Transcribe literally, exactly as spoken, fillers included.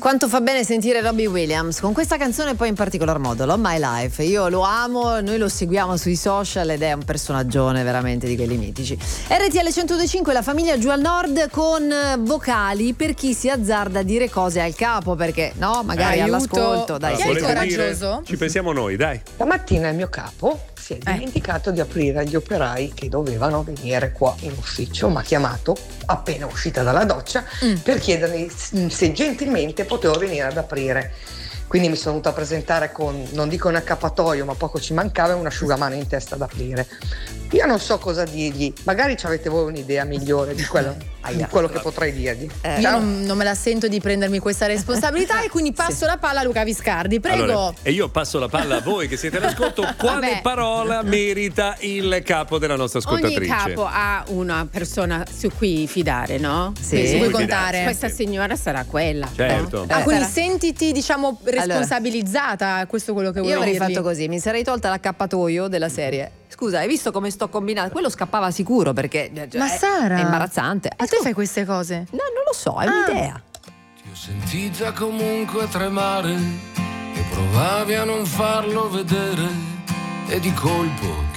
Quanto fa bene sentire Robbie Williams con questa canzone, poi in particolar modo Love My Life. Io lo amo, noi lo seguiamo sui social ed è un personaggione veramente di quelli mitici. R T L centodue e cinque, la famiglia giù al nord con vocali per chi si azzarda a dire cose al capo, perché no, magari Aiuto. all'ascolto, dai, Chi è sei il coraggioso? Dire, ci pensiamo noi, dai. Stamattina il mio capo si è dimenticato di aprire agli operai che dovevano venire qua in ufficio. Mi ha chiamato appena uscita dalla doccia mm. per chiedermi se gentilmente potevo venire ad aprire. Quindi mi sono venuta a presentare con, non dico un accappatoio, ma poco ci mancava, un asciugamano in testa da aprire. Io non so cosa dirgli, magari ci avete voi un'idea migliore di quello, di quello che potrei dirgli. Eh, io non, non me la sento di prendermi questa responsabilità e quindi passo sì. la palla a Luca Viscardi, prego. Allora, e io passo la palla a voi che siete all'ascolto. Quale Vabbè. parola merita il capo della nostra ascoltatrice? Ogni capo ha una persona su cui fidare, no? Sì. Su cui contare. Questa signora sarà quella. Certo. No? Ah, quindi sentiti, diciamo, responsabilizzata, allora, questo è quello che volevo dire. Io avrei dirgli. fatto così, mi sarei tolta l'accappatoio della serie. Scusa, hai visto come sto combinando? Quello scappava sicuro perché cioè, Ma è, Sara, è imbarazzante. Ma te fai queste cose? No, non lo so, è ah. un'idea. Ti ho sentita comunque tremare e provavi a non farlo vedere e di colpo